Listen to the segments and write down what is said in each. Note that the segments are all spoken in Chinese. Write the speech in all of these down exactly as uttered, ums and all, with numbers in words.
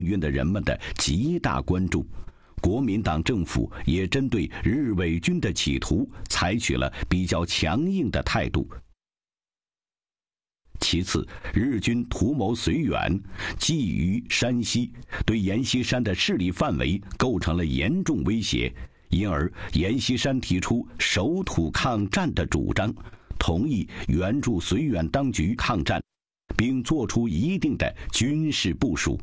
运的人们的极大关注。国民党政府也针对日伪军的企图采取了比较强硬的态度。其次，日军图谋绥远，觊觎山西，对阎锡山的势力范围构成了严重威胁，因而阎锡山提出守土抗战的主张，同意援助绥远当局抗战，并作出一定的军事部署。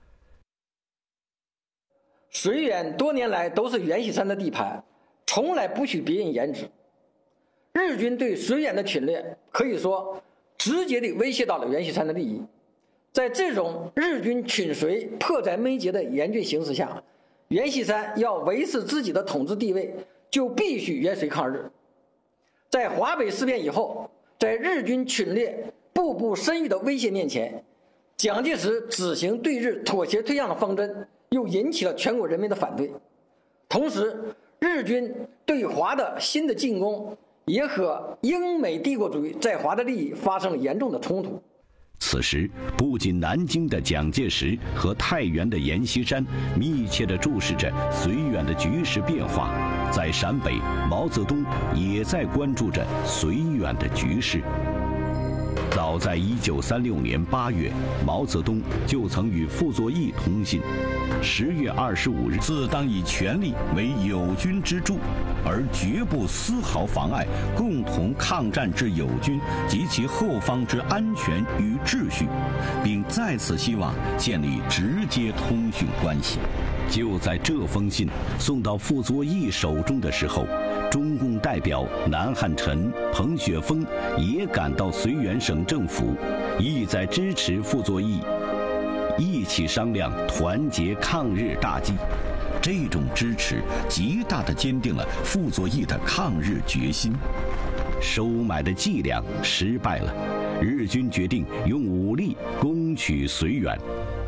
绥远多年来都是阎锡山的地盘，从来不许别人研制。日军对绥远的侵略可以说直接地威胁到了阎锡山的利益。在这种日军侵绥迫在眉睫的严峻形势下，阎锡山要维持自己的统治地位，就必须援绥抗日。在华北事变以后，在日军侵略步步深入的威胁面前，蒋介石执行对日妥协退让的方针又引起了全国人民的反对。同时，日军对华的新的进攻也和英美帝国主义在华的利益发生了严重的冲突。 此时，不仅南京的蒋介石和太原的阎锡山密切地注视着绥远的局势变化，在陕北，毛泽东也在关注着绥远的局势。早在一九三六年八月，毛泽东就曾与傅作义通信。十月二十五日，自当以权力为友军之助，而绝不丝毫妨碍共同抗战之友军及其后方之安全与秩序，并再次希望建立直接通讯关系。就在这封信送到傅作义手中的时候，中共代表南汉宸、彭雪枫也赶到绥远省政府，意在支持傅作义，一起商量团结抗日大计。这种支持极大地坚定了傅作义的抗日决心。收买的伎俩失败了，日军决定用武力攻取绥远。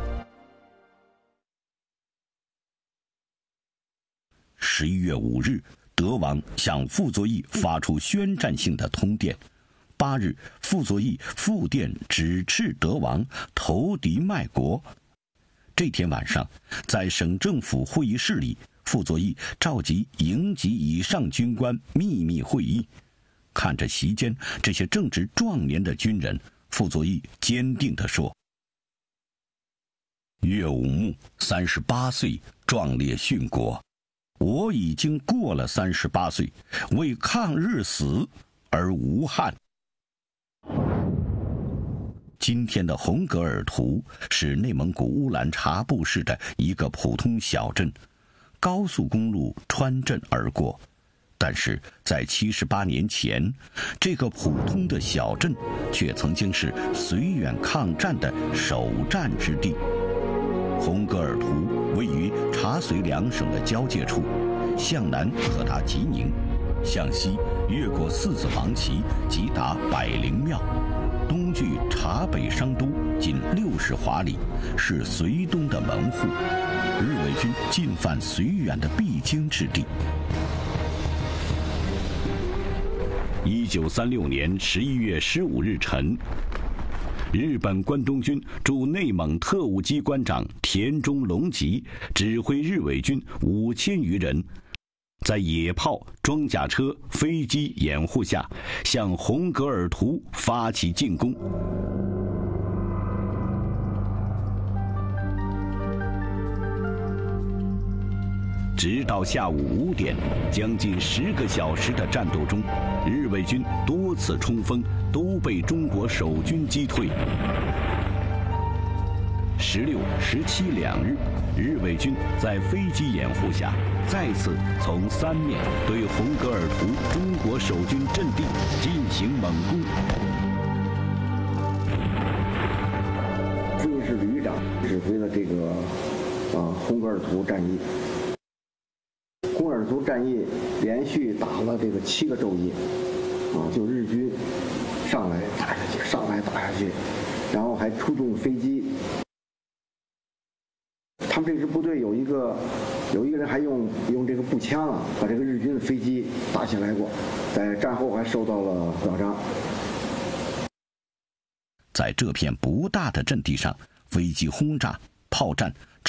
十一月五日，德王向傅作义发出宣战性的通电。八日，傅作义复电指斥德王投敌卖国。这天晚上，在省政府会议室里，傅作义召集营级以上军官秘密会议。看着席间这些正值壮年的军人，傅作义坚定地说：“岳武穆三十八岁壮烈殉国，我已经过了三十八岁，为抗日死而无憾。”今天的红格尔图是内蒙古乌兰察布市的一个普通小镇，高速公路穿镇而过。但是在七十八年前，这个普通的小镇却曾经是绥远抗战的首战之地。红格尔图位于察绥两省的交界处，向南可达吉宁，向西越过四子王旗，即达百灵庙。东距察北商都仅六十华里，是绥东的门户，日伪军进犯绥远的必经之地。一九三六年十一月十五日晨，日本关东军驻内蒙特务机关长田中隆吉指挥日伪军五千余人，在野炮、装甲车、飞机掩护下，向红格尔图发起进攻。直到下午五点，将近十个小时的战斗中，日伪军多次冲锋，都被中国守军击退。十六、十七两日，日伪军在飞机掩护下，再次从三面对红格尔图中国守军阵地进行猛攻。 副营室旅长指挥了这个啊红格尔图战役。红格尔图战役连续打了这个七个昼夜，啊，就日军上来打下去，上来打下去，然后还出动飞机。他们这支部队有一个有一个人还用用这个步枪啊，把这个日军的飞机打下来过，在战后还受到了表彰。 在这片不大的阵地上，飞机轰炸、炮战